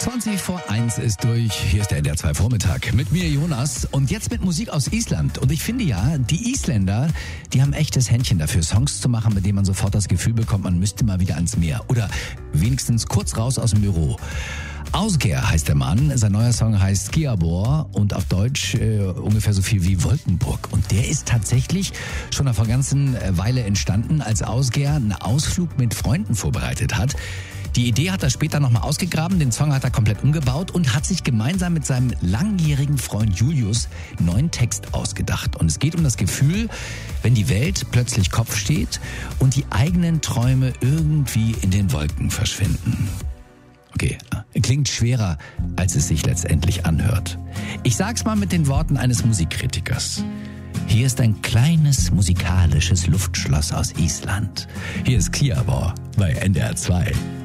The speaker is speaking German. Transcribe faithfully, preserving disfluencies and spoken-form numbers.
zwanzig vor eins ist durch. Hier ist der N D R zwei Vormittag mit mir, Jonas. Und jetzt mit Musik aus Island. Und ich finde ja, die Isländer, die haben echtes Händchen dafür, Songs zu machen, mit denen man sofort das Gefühl bekommt, man müsste mal wieder ans Meer. Oder wenigstens kurz raus aus dem Büro. Ásgeir heißt der Mann, sein neuer Song heißt Skjarbor und auf Deutsch äh, ungefähr so viel wie Wolkenburg. Und der ist tatsächlich schon vor einer ganzen Weile entstanden, als Ásgeir einen Ausflug mit Freunden vorbereitet hat. Die Idee hat er später nochmal ausgegraben, den Song hat er komplett umgebaut und hat sich gemeinsam mit seinem langjährigen Freund Julius einen neuen Text ausgedacht. Und es geht um das Gefühl, wenn die Welt plötzlich Kopf steht und die eigenen Träume irgendwie in den Wolken verschwinden. Okay, klingt schwerer, als es sich letztendlich anhört. Ich sag's mal mit den Worten eines Musikkritikers. Hier ist ein kleines musikalisches Luftschloss aus Island. Hier ist Skjarbor bei N D R zwei.